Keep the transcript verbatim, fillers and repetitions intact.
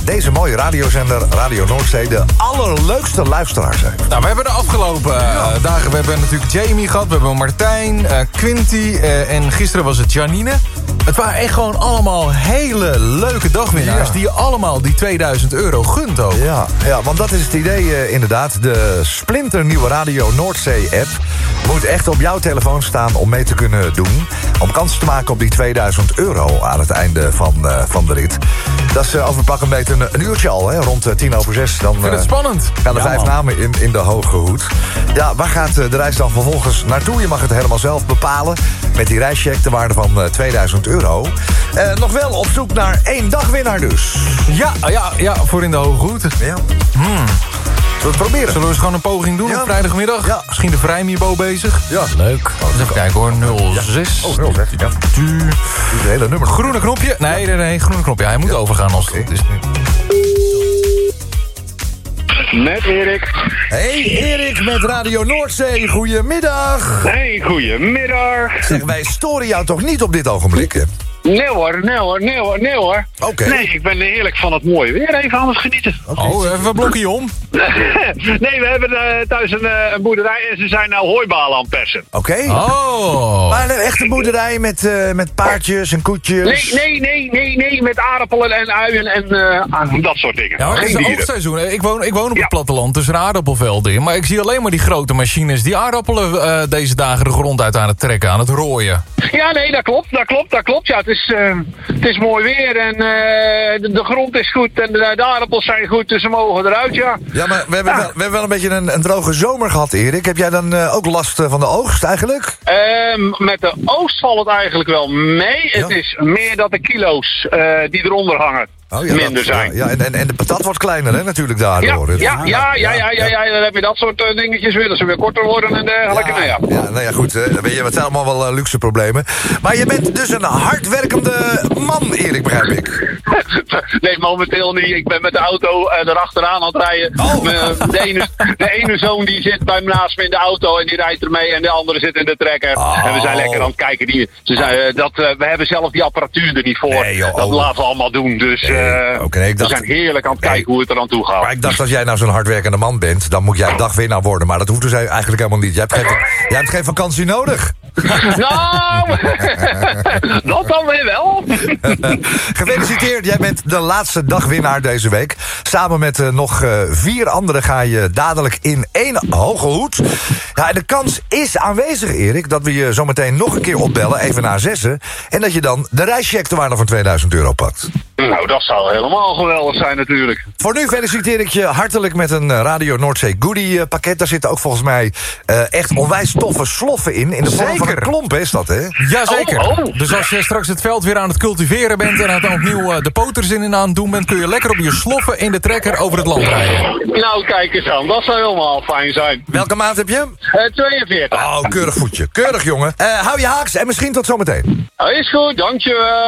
deze mooie radiozender, Radio Noordzee, de allerleukste luisteraars heeft. Nou, we hebben de afgelopen uh, dagen, we hebben natuurlijk Jamie gehad, we hebben Martijn, uh, Quinty uh, en gisteren was het Janine. Het waren echt gewoon allemaal hele leuke dagwinnaars, ja, die je allemaal die tweeduizend euro gunt ook. Ja, ja, want dat is het idee uh, inderdaad. De splinternieuwe Radio Noordzee-app moet echt op jouw telefoon staan om mee te kunnen doen. Om kans te maken op die tweeduizend euro aan het einde van, uh, van de rit. Dat is uh, over pak een beetje een, een uurtje al, hè, rond uh, tien over zes. Dan, Ik vind het uh, spannend. gaan er Ja, vijf man. namen in, in de hoge hoed. Ja, waar gaat uh, de reis dan vervolgens naartoe? Je mag het helemaal zelf bepalen. Met die reischeck de waarde van uh, tweeduizend euro. Uh, nog wel op zoek naar één dagwinnaar dus. Ja, ja, ja, voor in de hoge hoed. Ja. Hmm. Zullen we het proberen? Zullen we eens gewoon een poging doen Ja. op vrijdagmiddag? Ja. Misschien de Vrijmibo bezig? Ja. Leuk. Eens even kijken hoor, nul zes. Oh, nul zes, ja. Du- Het hele nummer. Groene knopje? Nee, nee, nee, groene knopje. Hij moet overgaan als het goed is nu. Met Erik. Hey Erik met Radio Noordzee, goedemiddag. Hey, goedemiddag. Zeg, wij storen jou toch niet op dit ogenblik, hè? Nee hoor, nee hoor, nee hoor, nee hoor. Oké. Nee, ik ben heerlijk van het mooie weer. Even aan het genieten. Oh, even een blokje om. Nee, we hebben uh, thuis een, uh, een boerderij en ze zijn nou hooibalen aan het persen. Oké. Oh. Maar een echte boerderij met, uh, met paardjes en koetjes. Nee, nee, nee, nee, nee, met aardappelen en uien en uh, dat soort dingen. Ja, maar het is Geen een dieren. oogstseizoen. Ik woon, ik woon op Ja. het platteland tussen aardappelvelden in. Maar ik zie alleen maar die grote machines die aardappelen uh, deze dagen de grond uit aan het trekken, aan het rooien. Ja, nee, dat klopt, dat klopt, dat klopt. Ja, het is, uh, het is mooi weer en uh, de, de grond is goed en de, de aardappels zijn goed, dus ze mogen eruit, ja. Ja, maar we hebben, Ja. wel, we hebben wel een beetje een, een droge zomer gehad, Erik. Heb jij dan uh, ook last uh, van de oogst eigenlijk? Um, met de oogst valt het eigenlijk wel mee. Ja. Het is meer dat de kilo's uh, die eronder hangen Oh, ja, minder dat, zijn. Ja, ja, en, en, en de patat wordt kleiner, hè, natuurlijk Ja, daardoor. ja, Dus- ja, ja, ja, ja, ja, ja, dan heb je dat soort uh, dingetjes weer, dat ze weer korter worden en dergelijke. Nou ja. Ja, nou ja, goed. Uh, weet je, het zijn allemaal wel uh, luxe problemen. Maar je bent dus een hardwerkende man, Erik, begrijp ik. Nee, momenteel niet. Ik ben met de auto uh, erachteraan aan het rijden. Oh. Me- de, ene, de ene zoon die zit bij me naast me in de auto en die rijdt ermee en de andere zit in de trekker. Oh. En we zijn lekker aan het kijken. Die, ze zijn, uh, dat, uh, we hebben zelf die apparatuur er niet voor. Nee, joh. Dat laten we allemaal doen. Dus uh, Nee, oké, nee, ik we dacht- zijn heerlijk aan het kijken Nee. hoe het er aan toe gaat. Maar ik dacht, als jij nou zo'n hardwerkende man bent, dan moet jij dagwinnaar worden. Maar dat hoeft dus eigenlijk helemaal niet. Jij hebt geen, jij hebt geen vakantie nodig. Nou, dat dan weer wel. Gefeliciteerd, jij bent de laatste dagwinnaar deze week. Samen met uh, nog uh, vier anderen ga je dadelijk in één hoge hoed. Ja, en de kans is aanwezig, Erik, dat we je zometeen nog een keer opbellen, even na zessen. En dat je dan de reischeck te waarde van tweeduizend euro pakt. Nou, dat zou helemaal geweldig zijn natuurlijk. Voor nu feliciteer ik je hartelijk met een uh, Radio Noordzee Goodie uh, pakket. Daar zitten ook volgens mij uh, echt onwijs toffe sloffen in. In de vorm van een Zeker. klomp is dat, hè? Jazeker. Oh, oh. Dus als je straks het veld weer aan het cultiveren bent en het opnieuw uh, de poters in aan het doen bent, kun je lekker op je sloffen in de trekker over het land rijden. Nou, kijk eens aan. Dat zou helemaal fijn zijn. Welke maat heb je? Uh, tweeënveertig. Oh, keurig voetje. Keurig, jongen. Uh, hou je haaks en misschien tot zometeen. Nou, is goed, dankjewel.